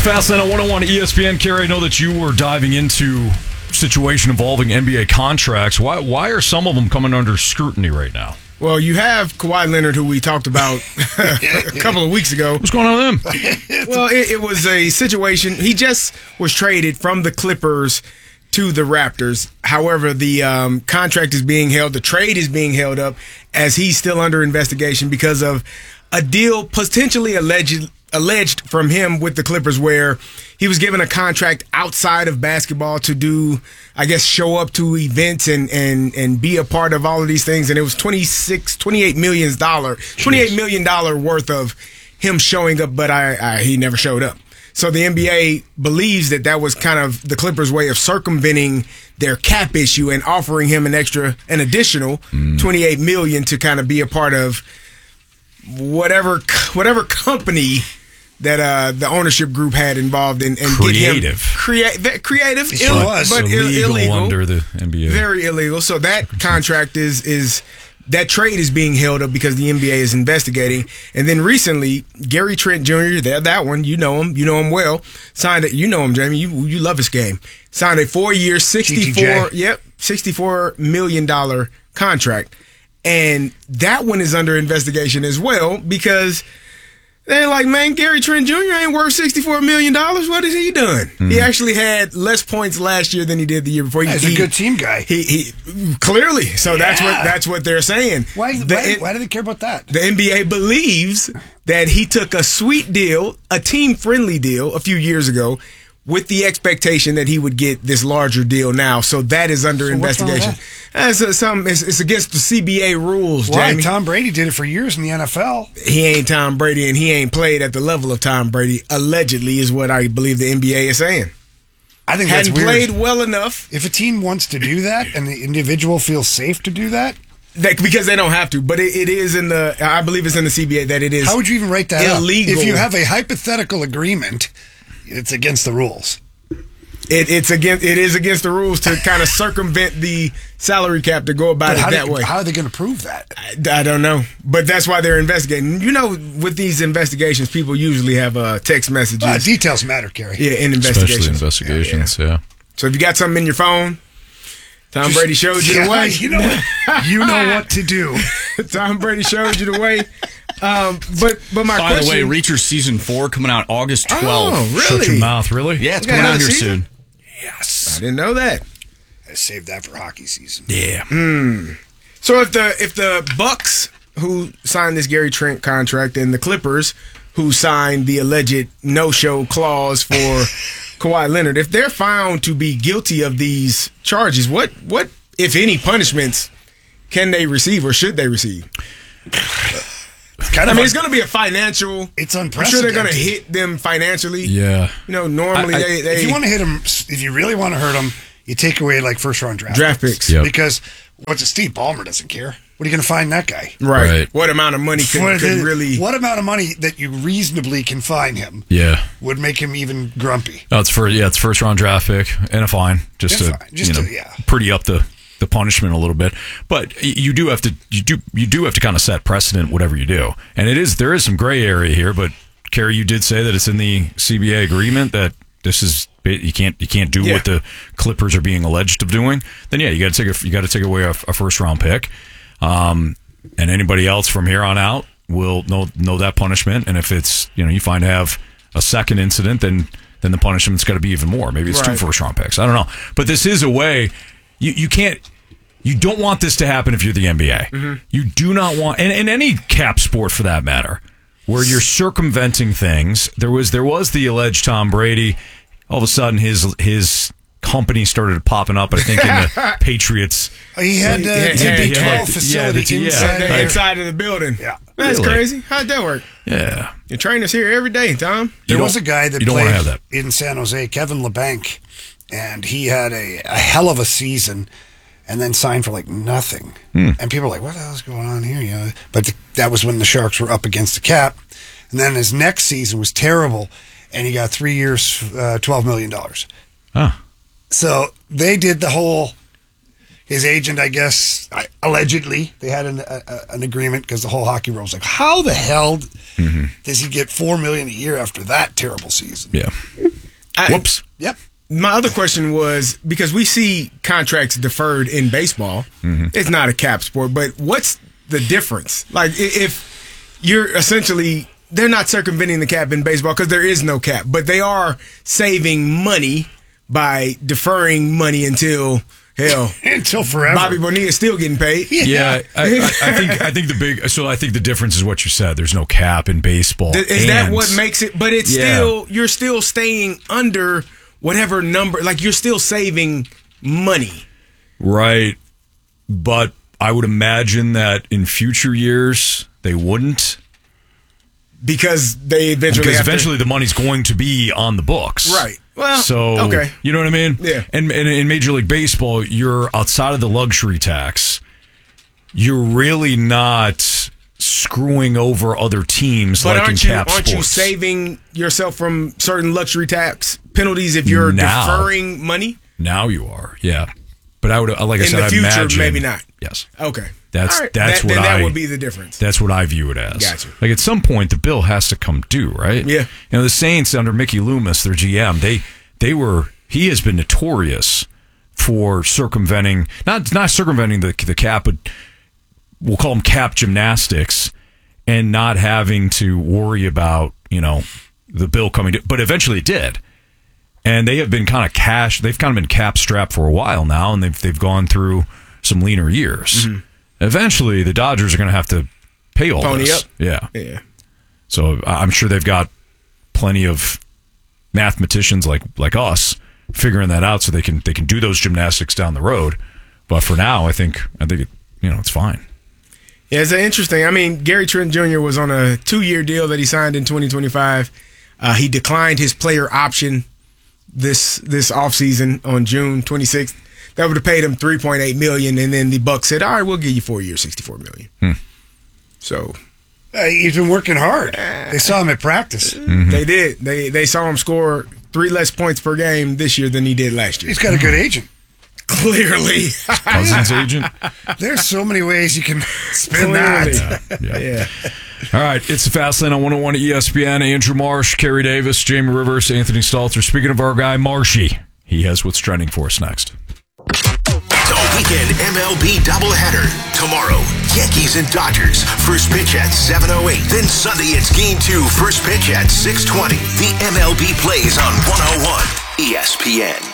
Fastline on 101 ESPN. Kerry, I know that you were diving into situation involving NBA contracts. Why are some of them coming under scrutiny right now? Well, you have Kawhi Leonard, who we talked about a couple of weeks ago. What's going on with him? Well, it was a situation. He just was traded from the Clippers to the Raptors. However, the contract is being held. The trade is being held up as he's still under investigation because of a deal potentially alleged from him with the Clippers where he was given a contract outside of basketball to do, I guess, show up to events and be a part of all of these things. And it was $28 million worth of him showing up, but he never showed up. So the NBA believes that was kind of the Clippers' way of circumventing their cap issue and offering him an additional $28 million to kind of be a part of whatever company that the ownership group had involved in creative. Creative, it was but illegal under the NBA. Very illegal. So that contract is that trade is being held up because the NBA is investigating. And then recently, Gary Trent Jr., that one, you know him well, signed it. You know him, Jamie. You love his game. Signed a 4-year, $64 million contract. And that one is under investigation as well because they're like, man, Gary Trent Jr. ain't worth $64 million. What has he done? He actually had less points last year than he did the year before. He's a good team guy. He clearly. So that's what they're saying. Why do they care about that? The NBA believes that he took a sweet deal, a team-friendly deal a few years ago, with the expectation that he would get this larger deal now. So that is under investigation. It's against the CBA rules, Jamie. Why? Tom Brady did it for years in the NFL. He ain't Tom Brady, and he ain't played at the level of Tom Brady, allegedly, is what I believe the NBA is saying. I think that's weird. Hadn't played well enough. If a team wants to do that and the individual feels safe to do that, because they don't have to, but it is I believe it's in the CBA that it is. How would you even write that illegal? If you have a hypothetical agreement, it's against the rules. It is against the rules to kind of circumvent the salary cap to go about it that way. How are they going to prove that? I don't know, but that's why they're investigating. You know, with these investigations, people usually have text messages. Details matter, Kerry. Yeah, in investigations. Especially investigations, yeah. So if you got something in your phone, Tom Brady showed you the way. You know what to do. Tom Brady showed you the way. But my By question. the way, Reacher season 4 coming out August 12th. Oh, really? Shut your mouth, really? Yeah, it's coming out here soon. Yes, I didn't know that. I saved that for hockey season. Yeah. So if the Bucks, who signed this Gary Trent contract, and the Clippers, who signed the alleged no-show clause for Kawhi Leonard, if they're found to be guilty of these charges, what if any punishments can they receive or should they receive? It's going to be a financial. It's unprecedented. I'm sure they're going to hit them financially. Yeah. You know, normally they. If you want to hit them, if you really want to hurt them, you take away like first-round draft picks. Yep. Because Steve Ballmer doesn't care. What are you going to find that guy? Right. What amount of money could really? What amount of money that you reasonably can fine him? Yeah. Would make him even grumpy. Oh, it's first-round draft pick and a fine, just to pretty up the punishment a little bit. But you do have to kind of set precedent whatever you do. And there is some gray area here, but Kerry, you did say that it's in the CBA agreement that this is you can't do what the Clippers are being alleged of doing. Then you got to take away a first-round pick. And anybody else from here on out will know that punishment. And if it's you find to have a second incident, then the punishment's got to be even more. Maybe it's 2 first-round picks. I don't know. But this is a way you can't. You don't want this to happen if you're the NBA. Mm-hmm. You do not want, and in any cap sport for that matter, where you're circumventing things. There was the alleged Tom Brady. All of a sudden, his company started popping up. I think in the Patriots. He had the Big 12 facility inside of the building. Yeah, that's crazy. How'd that work? Yeah, your trainer's here every day, Tom. There was a guy that played have that. in San Jose, Kevin LeBanc, and he had a hell of a season. And then signed for like nothing. And people are like, what the hell is going on here? But that was when the Sharks were up against the cap. And then his next season was terrible. And he got 3 years, $12 million. Huh. So they did the whole his agent, I guess, allegedly, they had an agreement because the whole hockey world was like, how the hell does he get $4 million a year after that terrible season? Yeah. Whoops. Yep. My other question was, because we see contracts deferred in baseball, it's not a cap sport, but what's the difference? Like, if you're essentially, they're not circumventing the cap in baseball because there is no cap, but they are saving money by deferring money until forever. Bobby Bonilla still getting paid. Yeah, I think the difference is what you said. There's no cap in baseball. Is that what makes it? But it's still, you're still staying under whatever number. Like, you're still saving money, right? But I would imagine that in future years they wouldn't. Because eventually the money's going to be on the books. Right. Well, so, okay. You know what I mean? Yeah. And in Major League Baseball, you're outside of the luxury tax. You're really not screwing over other teams like in cap sports. Aren't you saving yourself from certain luxury tax penalties if you're deferring money? Now you are, yeah. But I would, like I said, in the future, imagine, maybe not. Yes. Okay. That would be the difference. That's what I view it as. Gotcha. Like, at some point, the bill has to come due, right? Yeah. You know, the Saints under Mickey Loomis, their GM, he has been notorious for circumventing, not circumventing the cap, but we'll call them cap gymnastics, and not having to worry about, the bill coming due. But eventually it did. And they have been they've kind of been cap strapped for a while now, and they've gone through some leaner years. Mm-hmm. Eventually, the Dodgers are going to have to pay all Pony this. Up. Yeah. So I'm sure they've got plenty of mathematicians like us figuring that out, so they can do those gymnastics down the road. But for now, I think it's fine. Yeah, it's interesting. I mean, Gary Trent Jr. was on a 2-year deal that he signed in 2025. He declined his player option this offseason on June 26th. That would have paid him $3.8 million, and then the Bucs said, all right, we'll give you 4 years, $64 million. So he's been working hard. They saw him at practice. Mm-hmm. They did. They saw him score 3 less points per game this year than he did last year. He's got a good agent. Clearly. Cousins agent. There's so many ways you can spin that. Yeah. All right, it's the Fast Lane on 101 ESPN. Andrew Marsh, Kerry Davis, Jamie Rivers, Anthony Stalter. Speaking of our guy, Marshy, he has what's trending for us next. The weekend MLB doubleheader. Tomorrow, Yankees and Dodgers. First pitch at 7:08. Then Sunday, it's Game 2. First pitch at 6:20. The MLB plays on 101 ESPN.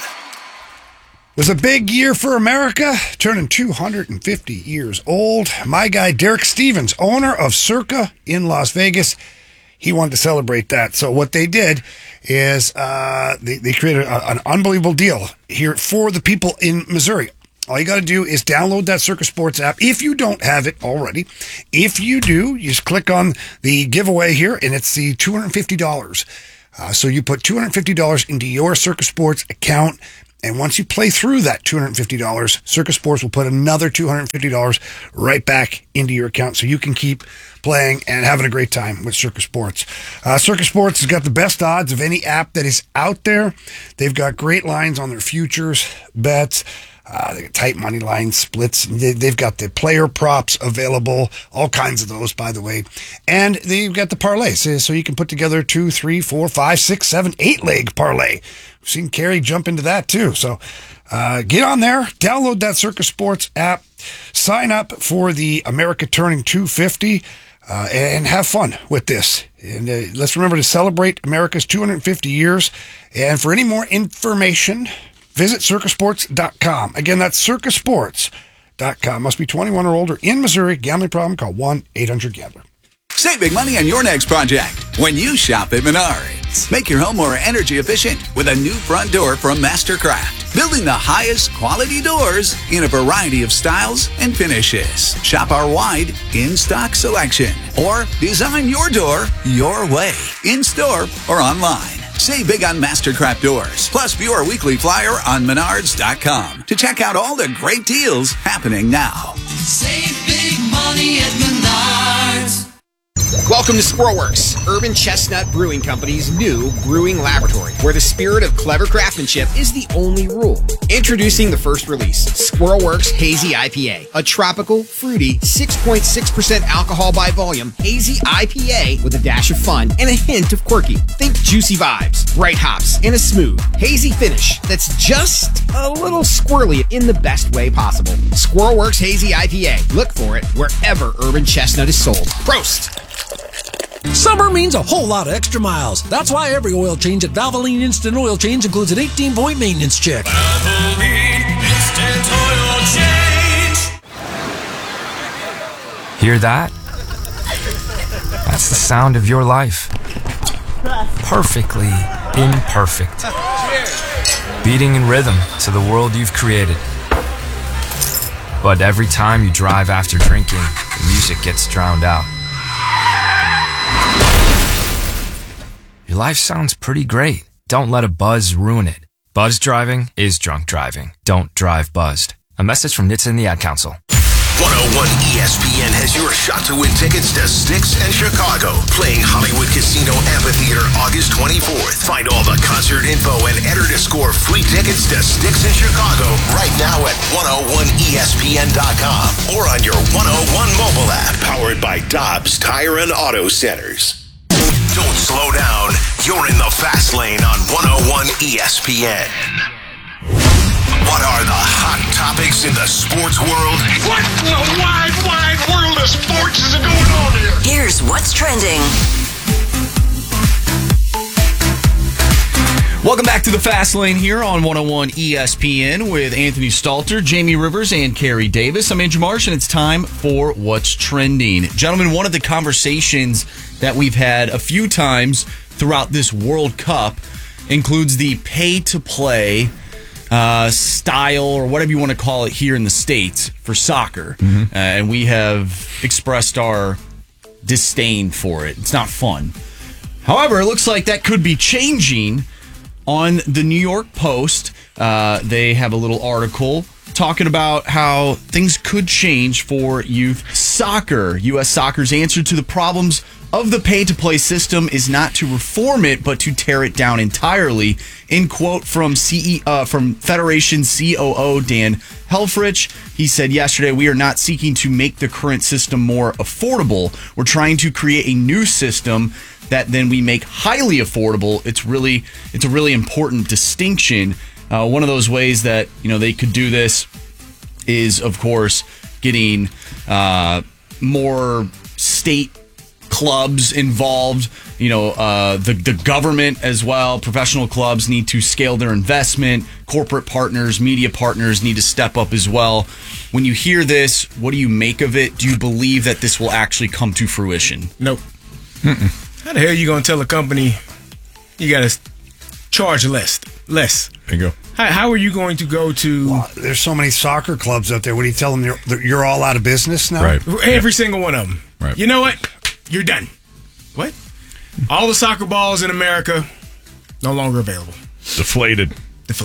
It was a big year for America, turning 250 years old. My guy, Derek Stevens, owner of Circa in Las Vegas, he wanted to celebrate that. So what they did is they created an unbelievable deal here for the people in Missouri. All you got to do is download that Circa Sports app if you don't have it already. If you do, you just click on the giveaway here, and it's the $250. So you put $250 into your Circa Sports account, and once you play through that $250, Circa Sports will put another $250 right back into your account so you can keep playing and having a great time with Circa Sports. Circa Sports has got the best odds of any app that is out there. They've got great lines on their futures, bets. They got tight money line splits. They've got the player props available, all kinds of those, by the way. And they've got the parlays, so you can put together 2, 3, 4, 5, 6, 7, 8-leg parlay. We've seen Kerry jump into that too. So get on there, download that Circa Sports app, sign up for the America Turning 250, and have fun with this. And let's remember to celebrate America's 250 years. And for any more information, visit circasports.com. Again, that's circasports.com. Must be 21 or older in Missouri. Gambling problem? Call 1-800-GAMBLER. Save big money on your next project when you shop at Menards. Make your home more energy efficient with a new front door from Mastercraft. Building the highest quality doors in a variety of styles and finishes. Shop our wide in-stock selection. Or design your door your way. In-store or online. Save big on Mastercraft doors. Plus, view our weekly flyer on Menards.com to check out all the great deals happening now. Save big money at Menards. Welcome to Squirrelworks, Urban Chestnut Brewing Company's new brewing laboratory, where the spirit of clever craftsmanship is the only rule. Introducing the first release, Squirrelworks Hazy IPA, a tropical, fruity, 6.6% alcohol by volume hazy IPA with a dash of fun and a hint of quirky. Think juicy vibes, bright hops, and a smooth, hazy finish that's just a little squirrely in the best way possible. Squirrelworks Hazy IPA. Look for it wherever Urban Chestnut is sold. Prost! Summer means a whole lot of extra miles. That's why every oil change at Valvoline Instant Oil Change includes an 18-point maintenance check. Valvoline Instant Oil Change. Hear that? That's the sound of your life. Perfectly imperfect. Beating in rhythm to the world you've created. But every time you drive after drinking, the music gets drowned out. Your life sounds pretty great. Don't let a buzz ruin it. Buzz driving is drunk driving. Don't drive buzzed. A message from NHTSA and the Ad Council. 101 ESPN has your shot to win tickets to Styx and Chicago, playing Hollywood Casino Amphitheater August 24th. Find all the concert info and enter to score free tickets to Styx in Chicago right now at 101ESPN.com or on your 101 mobile app, powered by Dobbs Tire and Auto Centers. Don't slow down. You're in the fast lane on 101 ESPN. What are the hot topics in the sports world? What in the wide, wide world of sports is going on here? Here's what's trending. Welcome back to the Fast Lane here on 101 ESPN with Anthony Stalter, Jamie Rivers, and Carrie Davis. I'm Andrew Marsh, and it's time for What's Trending. Gentlemen, one of the conversations that we've had a few times throughout this World Cup includes the pay-to-play style, or whatever you want to call it here in the States, for soccer. And we have expressed our disdain for it. It's not fun. However, it looks like that could be changing. On the New York Post, they have a little article talking about how things could change for youth soccer. U.S. Soccer's answer to the problems of the pay-to-play system is not to reform it, but to tear it down entirely. In quote from Federation COO Dan Helfrich, he said yesterday, "We are not seeking to make the current system more affordable. We're trying to create a new system that then we make highly affordable." It's a really important distinction. One of those ways that they could do this is, of course, getting more state clubs involved. The government as well. Professional clubs need to scale their investment. Corporate partners, media partners need to step up as well. When you hear this, what do you make of it? Do you believe that this will actually come to fruition? Nope. How the hell are you going to tell a company you got to charge less? There you go. How are you going to go to... Well, there's so many soccer clubs out there. What do you tell them? You're all out of business now? Right. Every single one of them. Right. You know what? You're done. What? All the soccer balls in America no longer available. Deflated.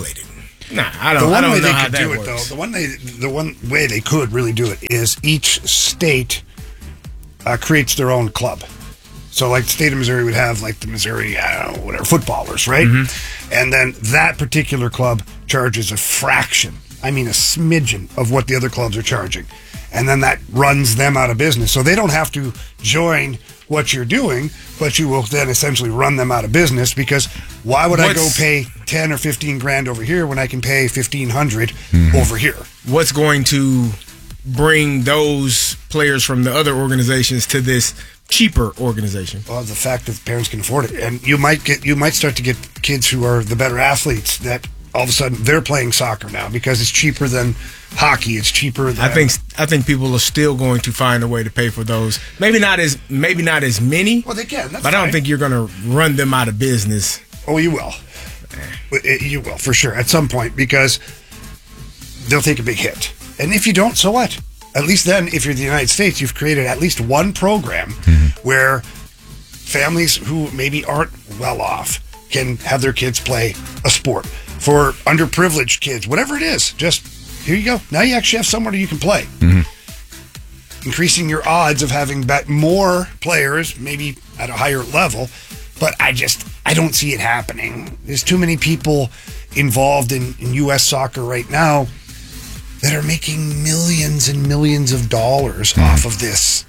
Nah, I don't know how that works. Though, the one way they could really do it is each state creates their own club. So, like, the state of Missouri would have, like, the Missouri, footballers, right? And then that particular club charges a fraction, a smidgen of what the other clubs are charging. And then that runs them out of business. So they don't have to join what you're doing, but you will then essentially run them out of business, because why would I go pay 10 or 15 grand over here when I can pay 1,500 over here? What's going to bring those players from the other organizations to this cheaper organization? Well, the fact that the parents can afford it, and you might start to get kids who are the better athletes that all of a sudden they're playing soccer now because it's cheaper than hockey. It's cheaper than... I think people are still going to find a way to pay for those. Maybe not as many. Well, they can. That's but I don't think you're going to run them out of business. Oh, you will. You will for sure at some point, because they'll take a big hit. And if you don't, so what? At least then, if you're the United States, you've created at least one program where families who maybe aren't well off can have their kids play a sport. For underprivileged kids, whatever it is, just here you go. Now you actually have somewhere you can play. increasing your odds of having more players, maybe at a higher level. But I don't see it happening. There's too many people involved in U.S. soccer right now that are making millions and millions of dollars off of this.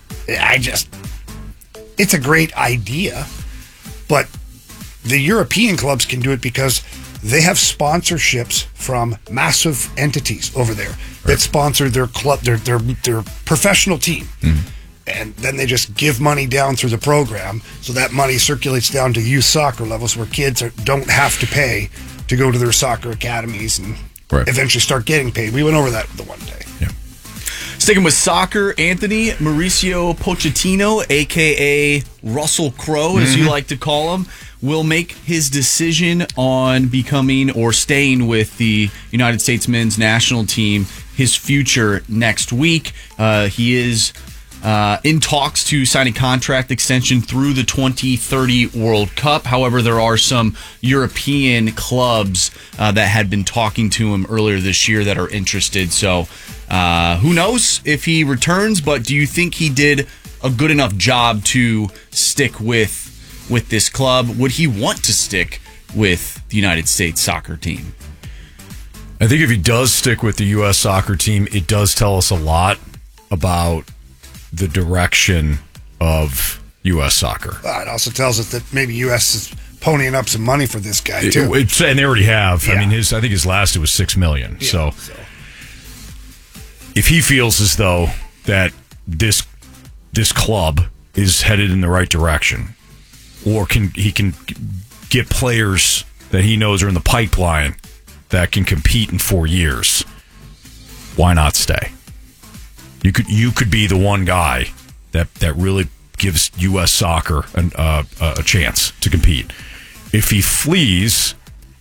It's a great idea, but the European clubs can do it because they have sponsorships from massive entities over there that sponsor their club, their professional team. And then they just give money down through the program, so that money circulates down to youth soccer levels where kids don't have to pay to go to their soccer academies and eventually start getting paid. We went over that the one day. Yeah. Sticking with soccer, Anthony, Mauricio Pochettino, a.k.a. Russell Crowe, as you like to call him, will make his decision on becoming or staying with the United States men's national team, his future next week. He is in talks to sign a contract extension through the 2030 World Cup. However, there are some European clubs that had been talking to him earlier this year that are interested. So who knows if he returns, but do you think he did a good enough job to stick with this club? Would he want to stick with the United States soccer team? I think if he does stick with the U.S. soccer team, it does tell us a lot about the direction of U.S. soccer. It also tells us that maybe U.S. is ponying up some money for this guy too, and they already have. Yeah. I mean, I think his last it was $6 million. Yeah, so if he feels as though that this club is headed in the right direction, or he can get players that he knows are in the pipeline that can compete in 4 years, why not stay? You could be the one guy that really gives U.S. soccer a chance to compete. If he flees,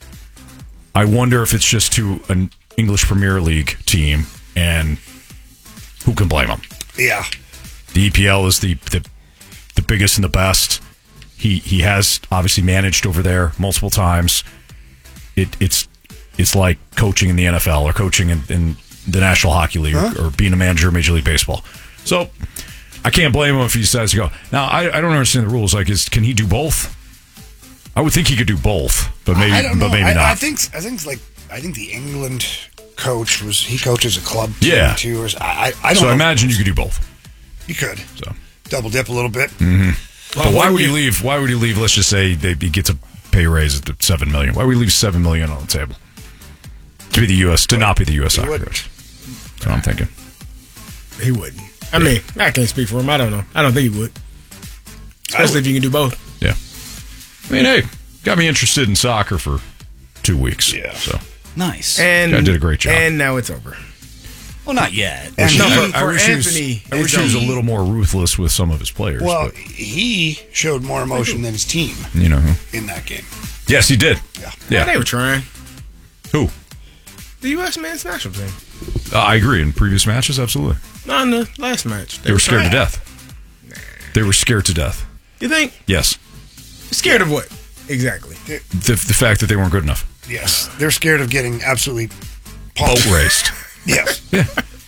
I wonder if it's just to an English Premier League team, and who can blame him? Yeah, the EPL is the biggest and the best. He has obviously managed over there multiple times. It's like coaching in the NFL or coaching in the National Hockey League or being a manager in Major League Baseball. So I can't blame him if he decides to go. Now, I don't understand the rules. Like, can he do both? I would think he could do both, but maybe not. I think the England coach coaches a club team too. Or I don't know. I imagine you could do both. You could. So double dip a little bit. Mm-hmm. But why would he leave? Why would he leave? Let's just say he gets a pay raise at $7 million. Why would he leave $7 million on the table to be the U.S. to not be the U.S. soccer coach? That's what I'm thinking. He wouldn't. I mean, I can't speak for him. I don't know. I don't think he would. Especially if you can do both. Yeah. I mean, hey, got me interested in soccer for 2 weeks. Yeah. So nice. And I did a great job. And now it's over. Well, not yet. I wish he was a little more ruthless with some of his players. Well, he showed more emotion than his team. You know, in that game. Yes, he did. Yeah. They were trying. Who? The U.S. men's national team. I agree. In previous matches, absolutely. Not in the last match. They were scared to death. They were scared to death. You think? Yes. Scared of what? Exactly. The fact that they weren't good enough. Yes. They're scared of getting absolutely boat raced. Yes. Yeah.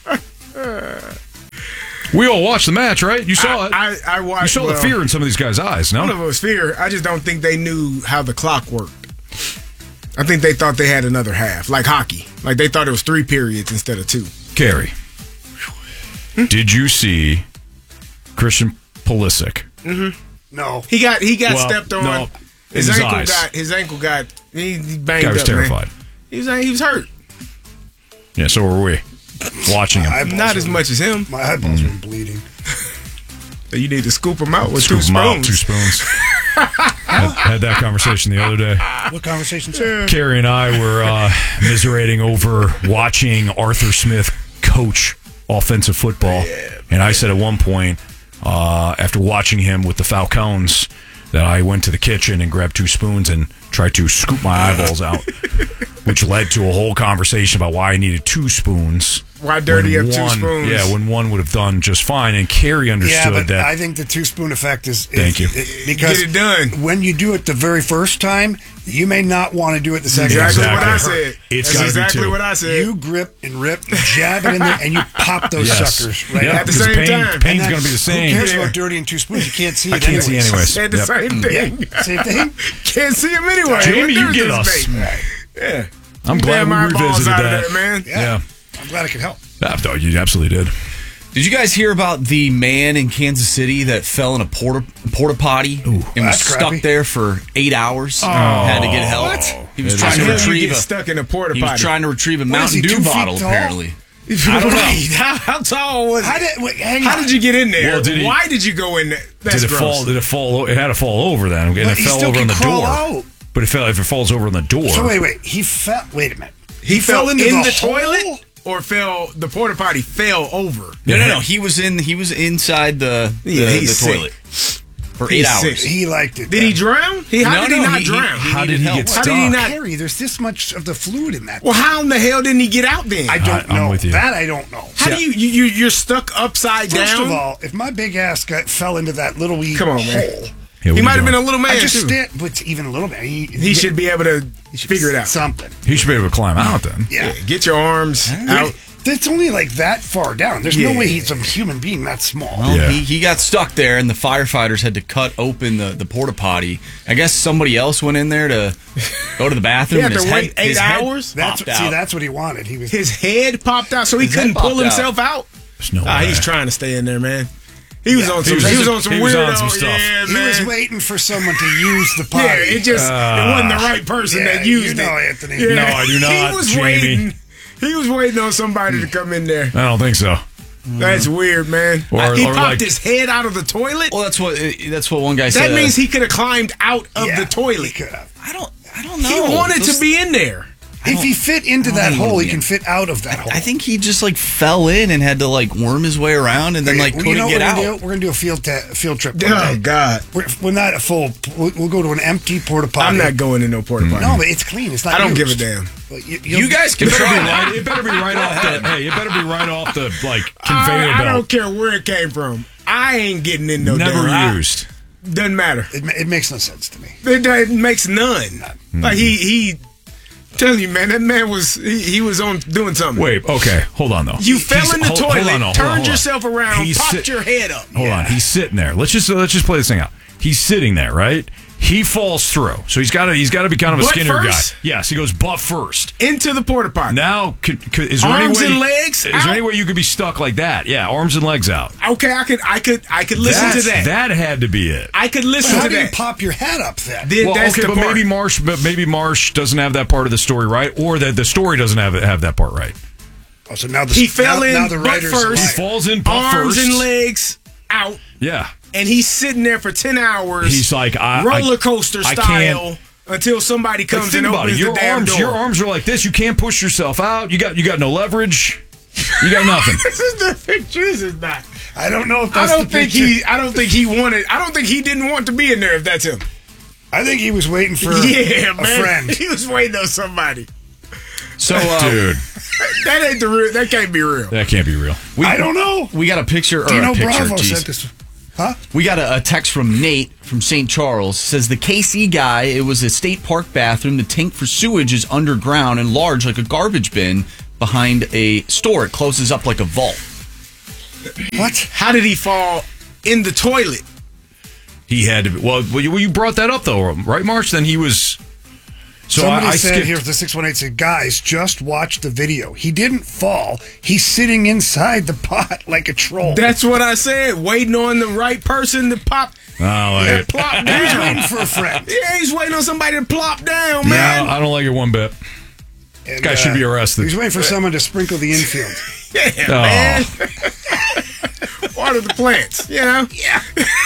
We all watched the match, right? You saw it. I watched. You saw the fear in some of these guys' eyes, no? None of it was fear. I just don't think they knew how the clock worked. I think they thought they had another half, like hockey. Like they thought it was 3 periods instead of 2. Carrie, did you see Christian Pulisic? Mm-hmm. No. He got stepped on. No. His ankle got he banged guy was up, terrified. Man. He was hurt. Yeah, so were we. Watching him. Not as much as him. My eyeballs were bleeding. So you need to scoop him out with 2 spoons. 2 spoons. Had that conversation the other day. What conversation, sir? Carrie and I were miserating over watching Arthur Smith coach offensive football. And I said at one point, after watching him with the Falcons, that I went to the kitchen and grabbed 2 spoons and tried to scoop my eyeballs out, which led to a whole conversation about why I needed 2 spoons Why dirty up 2 spoons? Yeah, when one would have done just fine, and Carrie understood that. I think the 2-spoon effect is Thank you. Because get it done. When you do it the very first time, you may not want to do it the second time. Exactly what I said. That's exactly what I said. You grip and rip, jab it in there, and you pop those suckers right at the same time. Pain's going to be the same. Who cares about dirty and 2 spoons? You can't see it. I can't see anyways. Said the same thing. Yeah. Same thing. Can't see him anyway. Jamie, you get us. Yeah. I'm glad we revisited out that. Of there, man. Yeah. I'm glad I could help. You absolutely did. Did you guys hear about the man in Kansas City that fell in a porta potty and was stuck there for 8 hours? Had to get help. What? He was trying to retrieve stuck in a porta potty. He was trying to retrieve a Mountain Dew bottle. Apparently, I don't know. How tall was it? How did you get in there? Well, why did you go in there? That's did it gross. fall? Did it fall? It had to fall over then, and it fell over on the door. Out. But if it falls over on the door. So wait. He fell. Wait a minute. He fell into the hole? toilet, or the porta potty fell over. No. He was inside the toilet for 8 hours. He liked it. Did he drown? How did he not drown? How did he get stuck? How did he not? Harry, there's this much of the fluid in that. Well, how in the hell didn't he get out then? I don't know. I'm with you. That I don't know. How do you're stuck upside down? First of all, if my big ass fell into that little wee Come on, man. hole, he might have been a little man too. But even a little man, he should be able to figure it out. Something. He should be able to climb out then. Yeah. Get your arms out. It's only like that far down. There's no way he's a human being that small. Well, he got stuck there, and the firefighters had to cut open the porta potty. I guess somebody else went in there to go to the bathroom. He had to wait 8 hours? That's what he wanted. His head popped out, so he couldn't pull himself out? There's no way. He's trying to stay in there, man. He was on some weirdo stuff. Yeah, he man. was waiting for someone to use the potty. Yeah, it wasn't the right person that used it. Anthony. Yeah. No, I do not, He was Jamie. waiting. He was waiting on somebody to come in there. I don't think so. That's weird, man. He popped his head out of the toilet. Well, that's what one guy said. That means he could have climbed out of the toilet. He could have. I don't know. He wanted to be in there. If he fit into that hole, he can fit out of that hole. I think he just fell in and had to worm his way around and then couldn't get out. We're gonna do a field trip. Oh God, we're not a full. We'll go to an empty porta potty. I'm not going to no porta potty. No, but it's clean. It's not. I don't used. give a damn. Well, you guys can try. It better be right off the. Hey, it better be right off the conveyor belt. I don't care where it came from. I ain't getting in no. Never damn used. Doesn't matter. It makes no sense to me. It makes none. Like he. Telling you, man, that man was he was on doing something. Wait, okay, hold on though. You fell in the toilet, turned yourself around, popped your head up. Hold on, he's sitting there. Let's just play this thing out. He's sitting there, right? He falls through, so he's got to be kind of a skinnier guy. Yes, he goes butt first into the porta potty. Now, is there arms any way, and legs? Is there any way you could be stuck like that? Yeah, arms and legs out. Okay, I could listen to that. That had to be it. I could listen to that. How do you pop your head up then? But maybe Marsh doesn't have that part of the story right, or that the story doesn't have that part right. Oh, so now he fell in the butt first. He falls in butt arms first. and legs out. Yeah. And he's sitting there for 10 hours. He's like, roller coaster style until somebody comes and opens the damn door. Your arms are like this. You can't push yourself out. You got no leverage. You got nothing. This is the picture. This is not. I don't know if that's I don't think he didn't want to be in there. If that's him, I think he was waiting for a friend. He was waiting on somebody. So, dude, that ain't the real. That can't be real. That can't be real. I don't know. We got a picture. Bravo sent this. Huh? We got a text from Nate from St. Charles. Says the KC guy, it was a state park bathroom. The tank for sewage is underground and large like a garbage bin behind a store. It closes up like a vault. What? How did he fall in the toilet? He had to be. Well, you brought that up though, right, Marsh? Then he was. So somebody said here, the 618 said, guys, just watch the video. He didn't fall. He's sitting inside the pot like a troll. That's what I said. Waiting on the right person to pop. Plop down. He's waiting for a friend. Yeah, he's waiting on somebody to plop down, man. No, I don't like it one bit. This guy should be arrested. He's waiting for someone to sprinkle the infield. Man. Water the plants, you know? Yeah.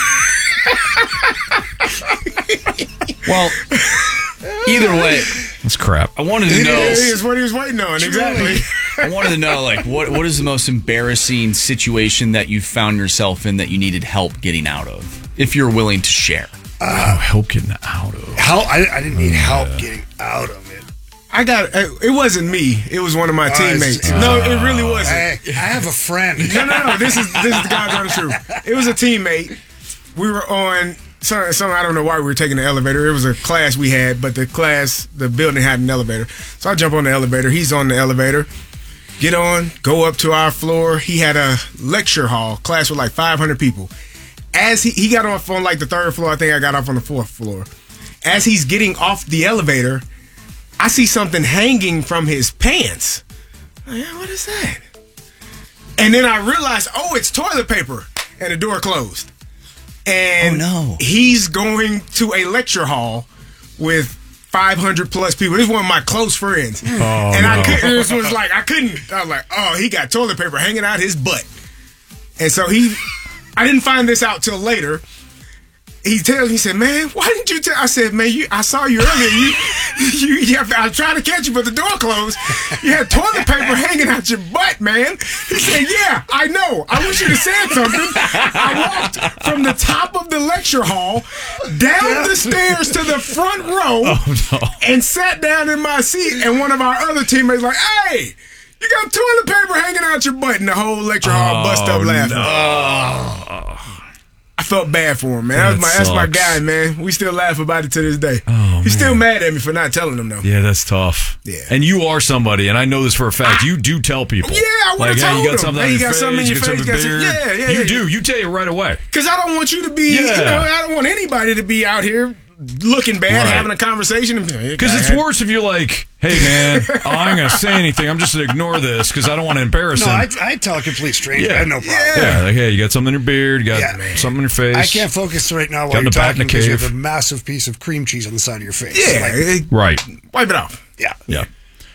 Well, either way, that's crap. I wanted to know. Is what he was waiting on. Exactly. I wanted to know, what is the most embarrassing situation that you found yourself in that you needed help getting out of, if you're willing to share? Help getting out of. I didn't need help getting out of it. It wasn't me. It was one of my teammates. No, it really wasn't. I have a friend. No. This is the God's honest truth. It was a teammate. We were on some. I don't know why we were taking the elevator. It was a class we had, but the building had an elevator. So I jump on the elevator. He's on the elevator. Get on, go up to our floor. He had a lecture hall, class with like 500 people. As he got off on like the 3rd floor, I think I got off on the 4th floor. As he's getting off the elevator, I see something hanging from his pants. Like, what is that? And then I realized, it's toilet paper. And the door closed. And he's going to a lecture hall with 500 plus people. This is one of my close friends. I was like, he got toilet paper hanging out his butt. And so I didn't find this out till later. He said, man, why didn't you tell? I said, man, I saw you earlier. I was trying to catch you, but the door closed. You had toilet paper hanging out your butt, man. He said, yeah, I know. I wish you'd have said something. I walked from the top of the lecture hall down the stairs to the front row and sat down in my seat. And one of our other teammates was like, hey, you got toilet paper hanging out your butt. And the whole lecture hall bust up laughing. No. I felt bad for him, man. That's my guy, man. We still laugh about it to this day. He's still mad at me for not telling him, though. Yeah, that's tough. Yeah. And you are somebody, and I know this for a fact. You do tell people. Yeah, I would have told you got something him. on You got something in your face. Yeah. You do. You tell it right away. Because I don't want you to be, I don't want anybody to be out here looking bad, having a conversation. Because it's worse if you're like, hey, man, I ain't going to say anything. I'm just going to ignore this because I don't want to embarrass him. I tell a complete stranger. I have no problem. Yeah, like, hey, you got something in your beard. You got something in your face. I can't focus right now while you're talking because you have a massive piece of cream cheese on the side of your face. Yeah. Right. Wipe it off. Yeah.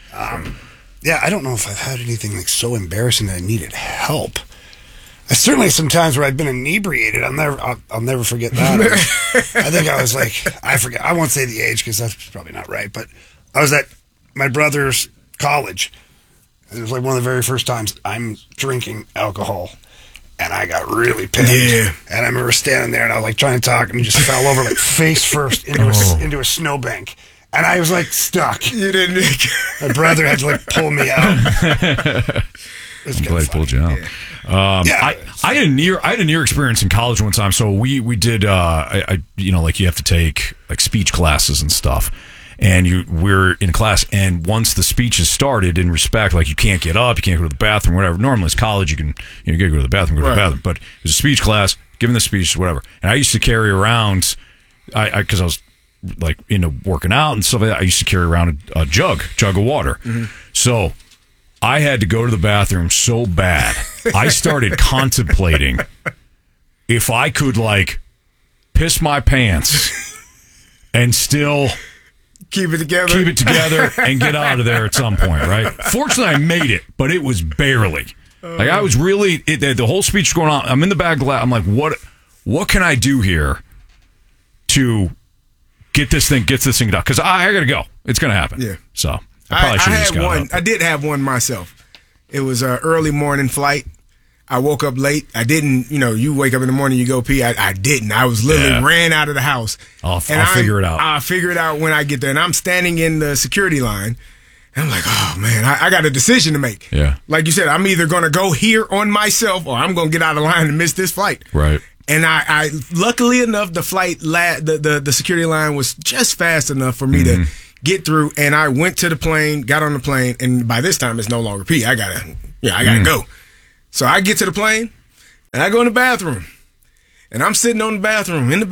I don't know if I've had anything like so embarrassing that I needed help. Certainly some times where I've been inebriated. I'll never forget that. I think I was like, I won't say the age because that's probably not right, but I was at my brother's college. It was like one of the very first times I'm drinking alcohol, and I got really pissed. Yeah. And I remember standing there, and I was like trying to talk, and just fell over like face first into a snowbank. And I was like stuck. You didn't. My brother had to like pull me out. I'm glad he pulled you out. I had a near experience in college one time. So we did like you have to take like speech classes and stuff. And we're in class, and once the speech is started, in respect, like you can't get up, you can't go to the bathroom, whatever. Normally, it's college, you can go to the bathroom, to the bathroom. But it was a speech class, giving the speech, whatever. And I used to carry around, because I was like into working out and stuff like that. I used to carry around a jug of water. Mm-hmm. So I had to go to the bathroom so bad, I started contemplating if I could like piss my pants and still keep it together and get out of there at some point, right? Fortunately, I made it, but it was barely. Like I was really the whole speech was going on. I'm in the back. I'm like, what can I do here to get this thing done? Because I got to go. It's going to happen. Yeah. So I probably should have just got up. I did have one myself. It was an early morning flight. I woke up late. I didn't, you wake up in the morning, you go pee. I didn't. I was literally ran out of the house. I'll figure it out. I'll figure it out when I get there. And I'm standing in the security line. And I'm like, oh, man, I got a decision to make. Yeah. Like you said, I'm either going to go here on myself or I'm going to get out of line and miss this flight. Right. And I luckily enough, the flight, the security line was just fast enough for me to get through. And I went to the plane, got on the plane. And by this time, it's no longer pee. I got to go. So I get to the plane, and I go in the bathroom, and I'm sitting in the bathroom, and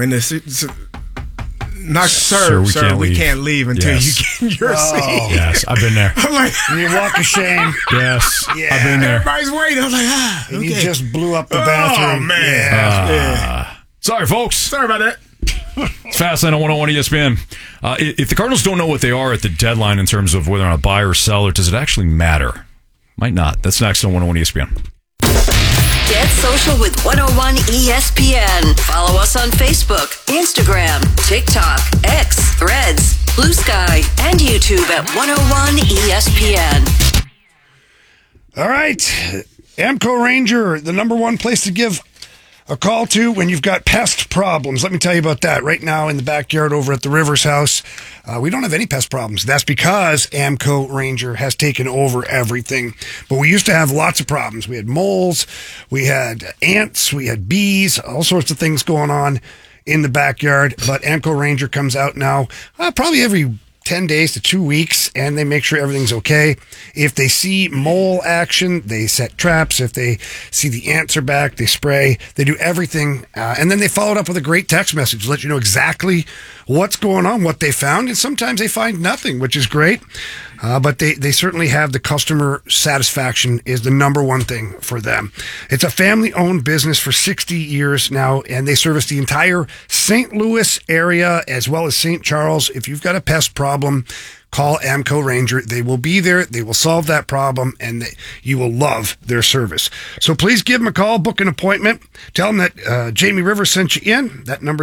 we can't leave until you get in your seat. Yes, I've been there. I'm like, you walk of shame. Yes, yeah. I've been there. Everybody's waiting. I'm like, and you just blew up the bathroom. Oh, man. Yeah. Sorry, folks. Sorry about that. It's Fastlane on 101 ESPN. If the Cardinals don't know what they are at the deadline in terms of whether or not buy or sell, or does it actually matter? Might not. That's next on 101 ESPN. Get social with 101 ESPN. Follow us on Facebook, Instagram, TikTok, X, Threads, Blue Sky, and YouTube at 101 ESPN. All right. Amco Ranger, the number one place to give A call to when you've got pest problems. Let me tell you about that. Right now in the backyard over at the Rivers house, we don't have any pest problems. That's because AMCO Ranger has taken over everything. But we used to have lots of problems. We had moles, we had ants, we had bees, all sorts of things going on in the backyard. But AMCO Ranger comes out now probably every 10 days to 2 weeks, and they make sure everything's okay. If they see mole action, they set traps. If they see the ants are back, they spray. They do everything, and then they follow it up with a great text message to let you know exactly what's going on, what they found, and sometimes they find nothing, which is great. But they certainly have the customer satisfaction is the number one thing for them. It's a family-owned business for 60 years now, and they service the entire St. Louis area as well as St. Charles. If you've got a pest problem, call AMCO Ranger. They will be there. They will solve that problem, and you will love their service. So please give them a call, book an appointment. Tell them that Jamie Rivers sent you in. That number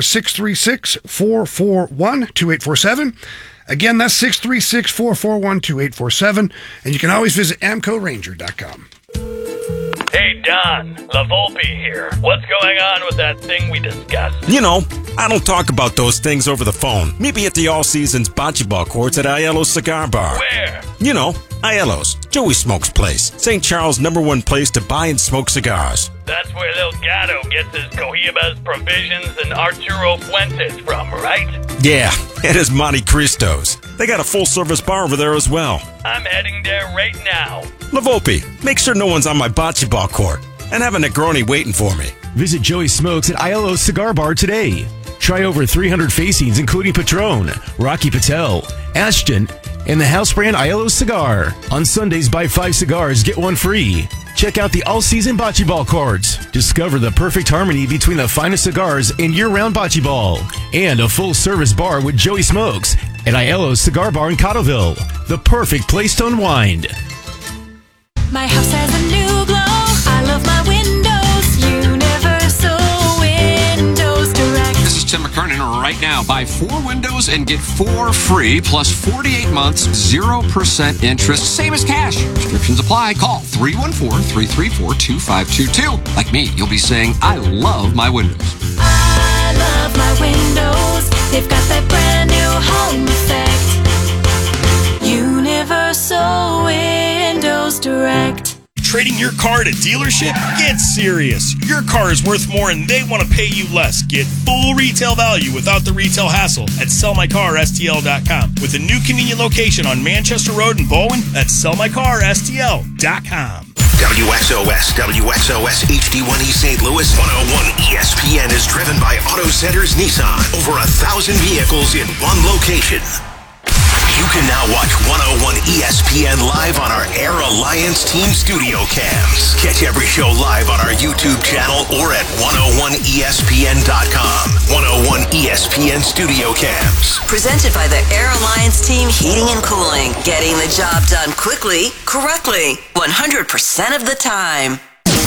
636-441-2847. Again, that's 636-441-2847. And you can always visit AMCORanger.com. Hey, Don, La Volpe here. What's going on with that thing we discussed? You know, I don't talk about those things over the phone. Maybe at the All Seasons Bocce Ball courts at Aiello's Cigar Bar. Where? You know, Aiello's, Joey Smoke's place. St. Charles' #1 place to buy and smoke cigars. That's where El Gato gets his Cohibas Provisions and Arturo Fuentes from, right? Yeah, it is Monte Cristo's. They got a full-service bar over there as well. I'm heading there right now. La Volpe, make sure no one's on my bocce ball court. And have a Negroni waiting for me. Visit Joey Smokes at Aiello's Cigar Bar today. Try over 300 facings, including Patron, Rocky Patel, Ashton, and the house brand Aiello's Cigar. On Sundays, buy 5 cigars, get 1 free. Check out the all-season bocce ball courts. Discover the perfect harmony between the finest cigars and year-round bocce ball. And a full-service bar with Joey Smokes at Aiello's Cigar Bar in Cottleville. The perfect place to unwind. My house has a new glow. I love my windows. Universal Windows Direct. This is Tim McKernan. Right now, buy 4 windows and get 4 free, plus 48 months, 0% interest, same as cash. Restrictions apply. Call 314-334-2522. Like me, you'll be saying, I love my windows. I love my windows. They've got that brand new home effect. Universal Windows Direct. Trading your car at a dealership? Get serious. Your car is worth more and they want to pay you less. Get full retail value without the retail hassle at sellmycarstl.com. With a new convenient location on Manchester Road in Bowen, that's sellmycarstl.com. WXOS HD1E St. Louis 101 ESPN is driven by Auto Centers Nissan. Over 1,000 vehicles in one location. You can now watch 101 ESPN live on our Air Alliance Team Studio Cams. Catch every show live on our YouTube channel or at 101ESPN.com. 101 ESPN Studio Cams. Presented by the Air Alliance Team Heating and Cooling. Getting the job done quickly, correctly, 100% of the time.